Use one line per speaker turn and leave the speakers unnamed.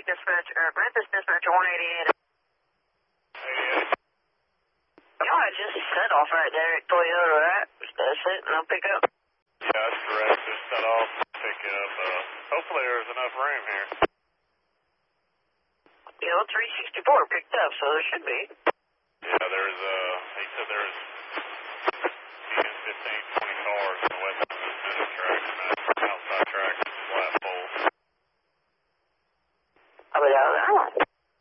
dispatch, Memphis dispatch 188. Y'all I just set off right there at Toyota, right? That's it, and I'll pick up.
Yeah, that's correct. Just set off, pick up. Hopefully there's enough room here.
You know, 364 picked up, so there should be.
Yeah, he said there's